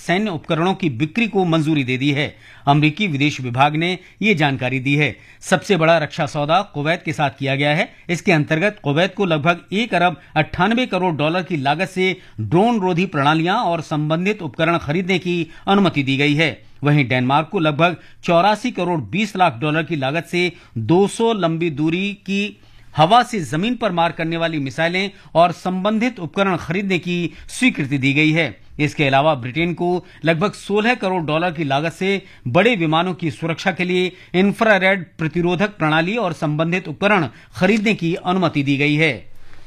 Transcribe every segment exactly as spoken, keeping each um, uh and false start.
सैन्य उपकरणों की बिक्री को मंजूरी दे दी है। अमेरिकी विदेश विभाग ने ये जानकारी दी है। सबसे बड़ा रक्षा सौदा कुवैत के साथ किया गया है। इसके अंतर्गत कुवैत को लगभग एक अरब अट्ठानबे करोड़ डॉलर की लागत से ड्रोन रोधी प्रणालियां और संबंधित उपकरण खरीदने की अनुमति दी गई है। वहीं डेनमार्क को लगभग चौरासी करोड़ बीस लाख डॉलर की लागत से दो सौ लंबी दूरी की हवा से जमीन पर मार करने वाली मिसाइलें और संबंधित उपकरण खरीदने की स्वीकृति दी गई है। इसके अलावा ब्रिटेन को लगभग सोलह करोड़ डॉलर की लागत से बड़े विमानों की सुरक्षा के लिए इंफ्रारेड प्रतिरोधक प्रणाली और संबंधित उपकरण खरीदने की अनुमति दी गई है।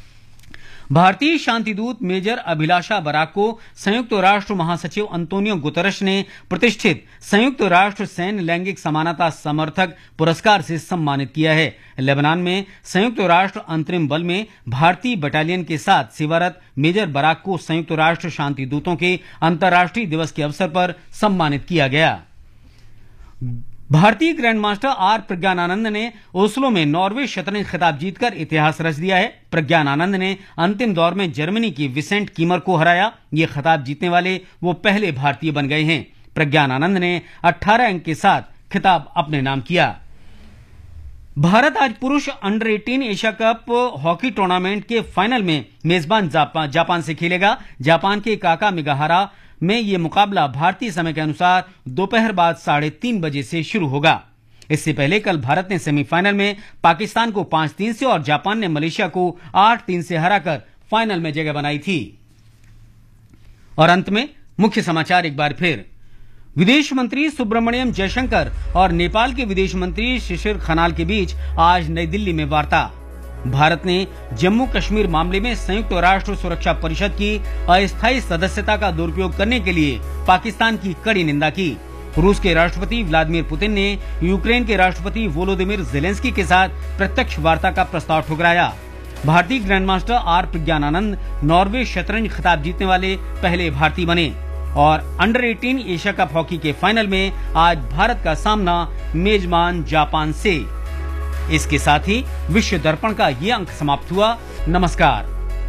भारतीय शांतिदूत मेजर अभिलाषा बराक को संयुक्त राष्ट्र महासचिव अंतोनियो गुतरश ने प्रतिष्ठित संयुक्त राष्ट्र सैन्य लैंगिक समानता समर्थक पुरस्कार से सम्मानित किया है। लेबनान में संयुक्त राष्ट्र अंतरिम बल में भारतीय बटालियन के साथ सेवारत मेजर बराक को संयुक्त राष्ट्र शांतिदूतों के अंतर्राष्ट्रीय दिवस के अवसर पर सम्मानित किया गया। भारतीय ग्रैंडमास्टर आर प्रज्ञान आनंद ने ओस्लो में नॉर्वे शतरंज खिताब जीतकर इतिहास रच दिया है। प्रज्ञान आनंद ने अंतिम दौर में जर्मनी की विसेंट कीमर को हराया। ये खिताब जीतने वाले वो पहले भारतीय बन गए हैं। प्रज्ञान आनंद ने अठारह अंक के साथ खिताब अपने नाम किया। भारत आज पुरुष अंडर अठारह एशिया कप हॉकी टूर्नामेंट के फाइनल में मेजबान जापान, जापान से खेलेगा। जापान के काका मिगाहारा में ये मुकाबला भारतीय समय के अनुसार दोपहर बाद साढ़े तीन बजे से शुरू होगा। इससे पहले कल भारत ने सेमीफाइनल में पाकिस्तान को पांच तीन से और जापान ने मलेशिया को आठ तीन से हराकर फाइनल में जगह बनाई थी। और अंत में मुख्य समाचार एक बार फिर। विदेश मंत्री सुब्रमण्यम जयशंकर और नेपाल के विदेश मंत्री शिशिर खनाल के बीच आज नई दिल्ली में वार्ता। भारत ने जम्मू कश्मीर मामले में संयुक्त राष्ट्र सुरक्षा परिषद की अस्थायी सदस्यता का दुरुपयोग करने के लिए पाकिस्तान की कड़ी निंदा की। रूस के राष्ट्रपति व्लादिमीर पुतिन ने यूक्रेन के राष्ट्रपति वोलोदिमीर जेलेंस्की के साथ प्रत्यक्ष वार्ता का प्रस्ताव ठुकराया। भारतीय grandmaster are Pragyan Anand Norway शतरंज खिताब जीतने वाले पहले भारतीय बने। और अंडर अठारह एशिया कप हॉकी के फाइनल में आज भारत का सामना मेजबान जापान से। इसके साथ ही विश्व दर्पण का ये अंक समाप्त हुआ। नमस्कार।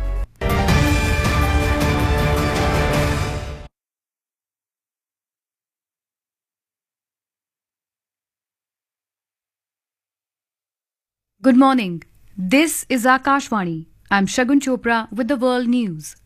Good morning. This is Akashvani. I'm Shagun Chopra with the World News.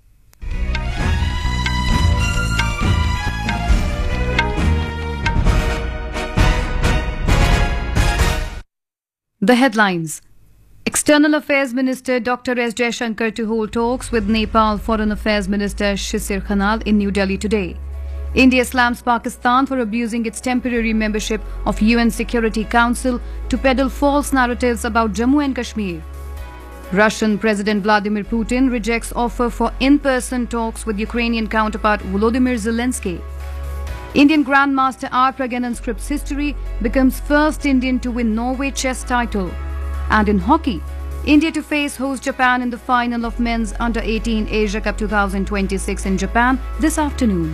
The headlines. External Affairs Minister Doctor S Jaishankar to hold talks with Nepal Foreign Affairs Minister Shishir Khanal in New Delhi today. India slams Pakistan for abusing its temporary membership of U N Security Council to peddle false narratives about Jammu and Kashmir. Russian President Vladimir Putin rejects offer for in-person talks with Ukrainian counterpart Volodymyr Zelensky. Indian Grandmaster R Pragyanan's Scripps history becomes first Indian to win Norway chess title. And in hockey, India to face host Japan in the final of men's under eighteen Asia Cup twenty twenty-six in Japan this afternoon.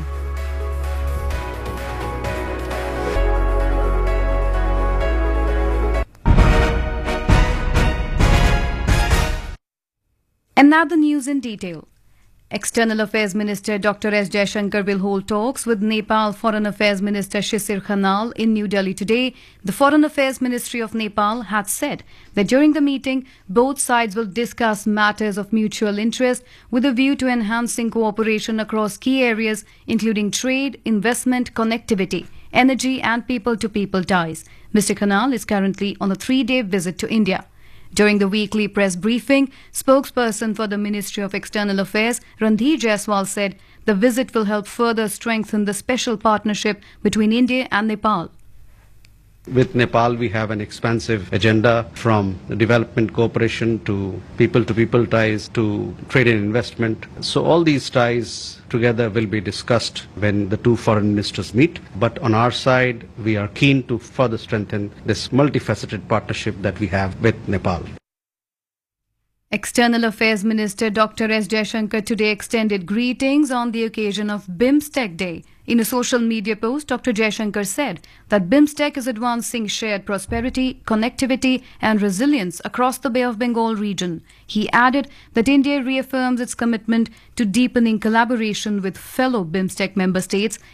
And now the news in detail. External Affairs Minister Doctor S Jaishankar will hold talks with Nepal Foreign Affairs Minister Shishir Khanal in New Delhi today. The Foreign Affairs Ministry of Nepal had said that during the meeting, both sides will discuss matters of mutual interest with a view to enhancing cooperation across key areas including trade, investment, connectivity, energy and people-to-people ties. Mister Khanal is currently on a three-day visit to India. During the weekly press briefing, spokesperson for the Ministry of External Affairs, Randhir Jaiswal, said the visit will help further strengthen the special partnership between India and Nepal. With Nepal, we have an expansive agenda from development cooperation to people-to-people ties to trade and investment. So all these ties together will be discussed when the two foreign ministers meet. But on our side, we are keen to further strengthen this multifaceted partnership that we have with Nepal. External Affairs Minister Doctor S Jaishankar today extended greetings on the occasion of BIMSTEC Day. In a social media post, Doctor Jaishankar said that BIMSTEC is advancing shared prosperity, connectivity and resilience across the Bay of Bengal region. He added that India reaffirms its commitment to deepening collaboration with fellow BIMSTEC member states